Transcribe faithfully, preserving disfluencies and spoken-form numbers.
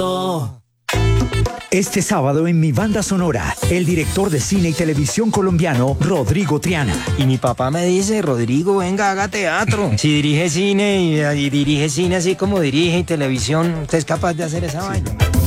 Este sábado en Mi Banda Sonora, el director de cine y televisión colombiano, Rodrigo Triana. Y mi papá me dice, Rodrigo, venga, haga teatro. Si dirige cine y, y dirige cine así como dirige y televisión, usted es capaz de hacer esa sí. vaina.